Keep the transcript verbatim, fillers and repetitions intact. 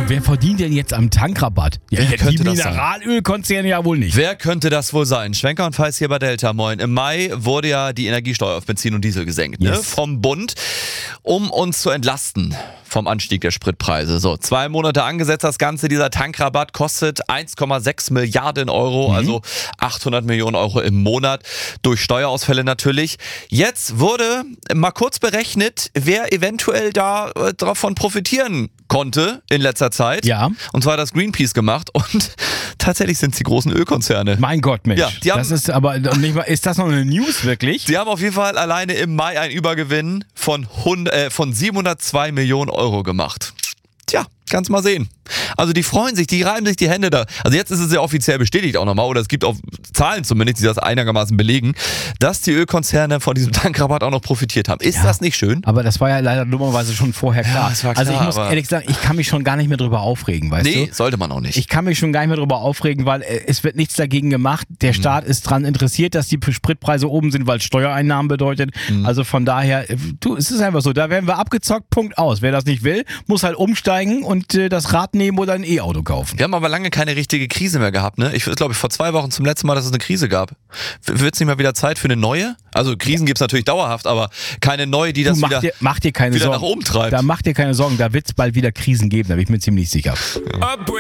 wer verdient denn jetzt am Tankrabatt? Ja, Wer die könnte das sein? Mineralölkonzerne ja wohl nicht. Wer könnte das wohl sein? Schwenker und Feiß hier bei Delta, moin. Im Mai wurde ja die Energiesteuer auf Benzin und Diesel gesenkt, ne? Yes. Vom Bund, um uns zu entlasten vom Anstieg der Spritpreise. So, zwei Monate angesetzt das Ganze. Dieser Tankrabatt kostet eins Komma sechs Milliarden Euro, Mhm. also achthundert Millionen Euro im Monat, durch Steuerausfälle natürlich. Jetzt wurde mal kurz berechnet, wer eventuell da äh, davon profitieren konnte in letzter Zeit. Ja. Und zwar hat das Greenpeace gemacht und tatsächlich sind es die großen Ölkonzerne. Mein Gott, Mensch. Ja, die haben- das ist aber nicht mal, ist das noch eine News wirklich? Sie haben auf jeden Fall alleine im Mai einen Übergewinn von, hundert, äh, von siebenhundertzwei Millionen Euro gemacht. Tja, kannst mal sehen. Also die freuen sich, die reiben sich die Hände da. Also jetzt ist es ja offiziell bestätigt auch nochmal, oder es gibt auch Zahlen zumindest, die das einigermaßen belegen, dass die Ölkonzerne von diesem Tankrabatt auch noch profitiert haben. Ist Ja. das nicht schön? Aber das war ja leider dummerweise schon vorher klar. das war also ich klar, muss aber- ehrlich sagen, ich kann mich schon gar nicht mehr drüber aufregen, weißt Nee, du? sollte man auch nicht. Ich kann mich schon gar nicht mehr drüber aufregen, weil äh, es wird nichts dagegen gemacht. Der Mhm. Staat ist dran interessiert, dass die Spritpreise oben sind, weil es Steuereinnahmen bedeutet. Mhm. Also von daher, äh, du, es ist einfach so, da werden wir abgezockt, Punkt aus. Wer das nicht will, muss halt umsteigen und äh, das Rad nehmen oder ein E-Auto kaufen. Wir haben aber lange keine richtige Krise mehr gehabt, ne? Ich glaube, vor zwei Wochen zum letzten Mal, dass es eine Krise gab. Wird es nicht mal wieder Zeit für eine neue? Also Krisen gibt es natürlich dauerhaft, aber keine neue, die das Du, mach, wieder, dir, mach dir keine wieder Sorgen. nach oben treibt. Da mach dir keine Sorgen, da wird es bald wieder Krisen geben, da bin ich mir ziemlich sicher.